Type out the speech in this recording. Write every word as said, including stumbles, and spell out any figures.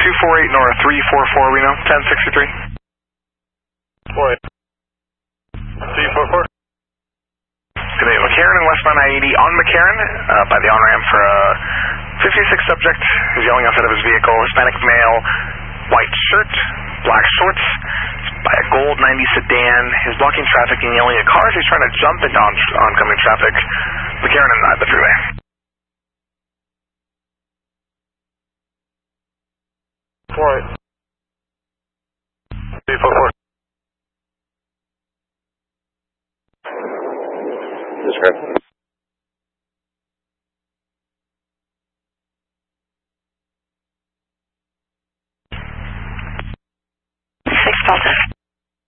two four eight North, three four four Reno, ten sixty-three. four eight. three four four. Good day, McCarran and westbound I eighty on McCarran, uh, by the on-ramp for a fifty-six subject who's yelling outside of his vehicle, Hispanic male, white shirt, black shorts, by a gold ninety sedan. He's blocking traffic and yelling at cars. He's trying to jump into on oncoming traffic. McCarran and uh, the freeway. four eight. three four four. Describe.